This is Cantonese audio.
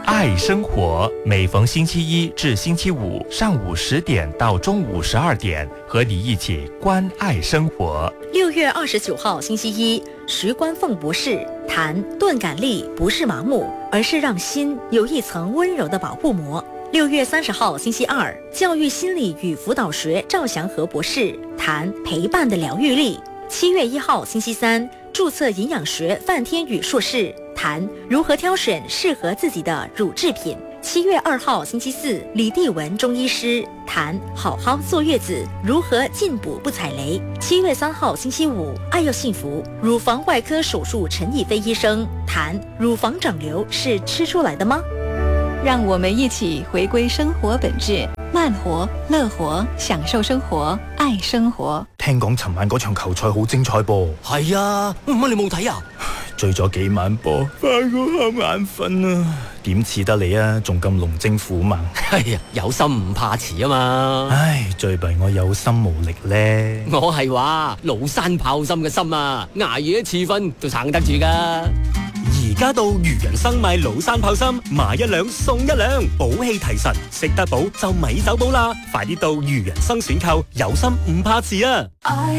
爱生活，每逢星期一至星期五上午10点到中午12点，和你一起关爱生活。 6月29号星期一，徐冠凤博士谈钝感力不是麻木，而是让心有一层温柔的保护膜。6月30号星期二，教育心理与辅导学赵祥和博士谈陪伴的疗愈力。7月1号星期三，注册营养学范天宇硕士谈如何挑选适合自己的乳制品。7月2号星期四，李帝文中医师谈好好坐月子如何进补不踩雷。7月3号星期五，爱要幸福乳房外科手术陈逸飞医生谈乳房长瘤是吃出来的吗？ 让我们一起回归生活本质，慢活、乐活，享受生活，愛生活。 聽講尋晚嗰場球賽好精彩噃。 係啊，乜你冇睇啊？ 追咗幾晚波，翻到瞌眼瞓啊！點似得你啊？仲咁龍精虎猛。 係啊，有心唔怕遲啊嘛。 唉，最弊我有心無力咧。 我係話老山炮心嘅心啊，捱夜一次瞓都撐得住噶。 而家到漁人生買老山炮參，買1兩送1兩，補氣提神，食得補就咪走寶啦！快啲到漁人生選購，有心唔怕遲啊！